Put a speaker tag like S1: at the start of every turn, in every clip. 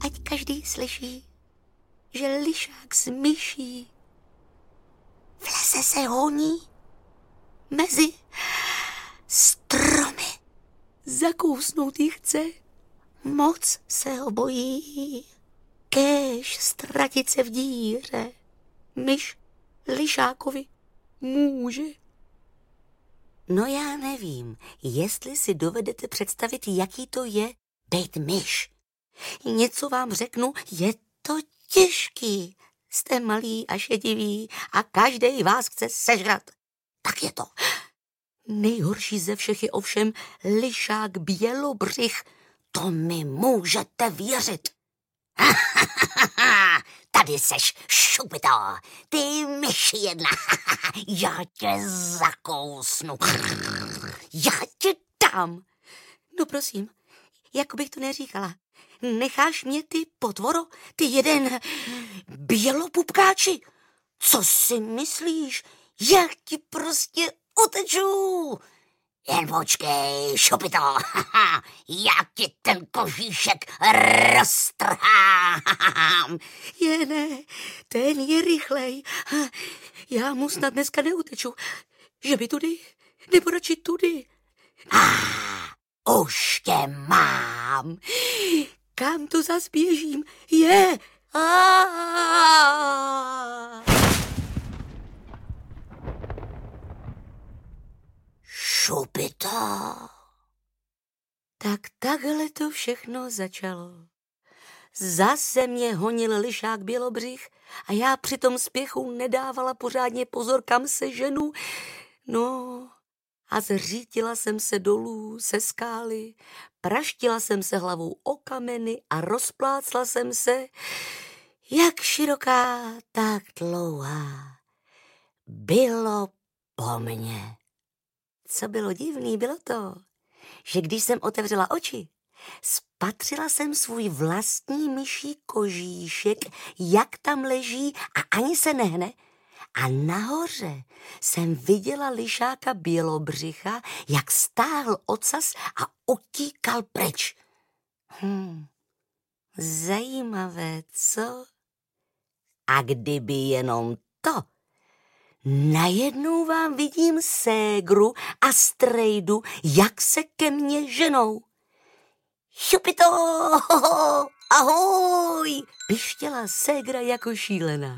S1: ať každý slyší, že lišák s myší v lese se honí mezi stromy. Zakousnout jí chce, moc se ho bojí, kéž ztratit se v díře myš lišákovi může. No já nevím, jestli si dovedete představit, jaký to je být myš. Něco vám řeknu, je to těžký. Jste malý a šedivý a každej vás chce sežrat. Tak je to. Nejhorší ze všech je ovšem lišák bělobřich. To mi můžete věřit. Tady seš, šupito, ty myši jedna. Já tě zakousnu. Já tě dám. No prosím, jako bych to neříkala. Necháš mě, ty potvoro, ty jeden bělopupkáči? Co si myslíš? Já ti prostě uteču. Jen počkej, šupito, já ti ten kožíšek roztrhám. Ne, ten je rychlej. Já mu snad dneska neuteču. Že by tudy, nebo radši tudy. Už tě mám. Kam to zas běžím? Je. Šupito. Tak takhle to všechno začalo. Zase mě honil lišák bělobřich a já při tom spěchu nedávala pořádně pozor, kam se ženu. No a zřítila jsem se dolů se skály, praštila jsem se hlavou o kameny a rozplácla jsem se, jak široká, tak dlouhá. Bylo po mně. Co bylo divný, bylo to, že když jsem otevřela oči, spatřila jsem svůj vlastní myší kožíšek, jak tam leží a ani se nehne. A nahoře jsem viděla lišáka bělobřicha, jak stáhl ocas a utíkal pryč. Zajímavé, co? A kdyby jenom to, najednou vám vidím ségru a strejdu, jak se ke mně ženou. Šupito, ahoj, pištěla ségra jako šílená.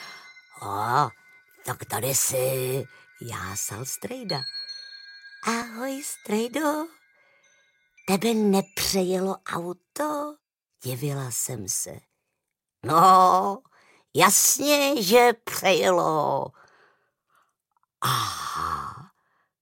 S1: Tak tady jsi, jásal strejda. Ahoj, strejdo, tebe nepřejelo auto? Divila jsem se. No, jasně, že přejelo. Aha.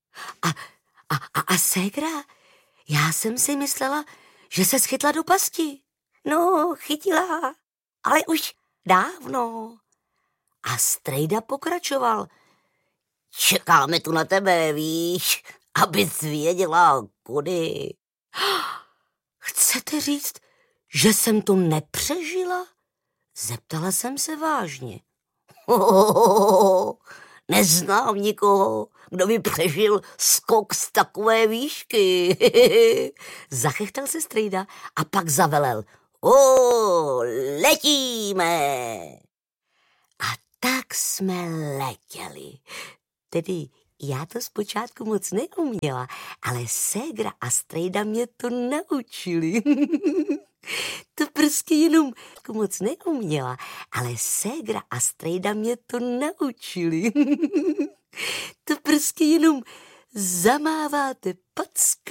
S1: A ségra? Já jsem si myslela, že se schytla do pasti. No, chytila, ale už dávno. A strejda pokračoval. Čekáme tu na tebe, víš, abys věděla, kudy. Chcete říct, že jsem to nepřežila? Zeptala jsem se vážně. Neznám nikoho, kdo by přežil skok z takové výšky. Zachechtal se strejda a pak zavelel. Letíme! A tak jsme letěli. Tedy já to zpočátku moc neuměla, ale ségra a strejda mě to naučili. To prostě jenom moc neuměla, ale ségra a strejda mě to naučili. To prostě jenom zamáváte packa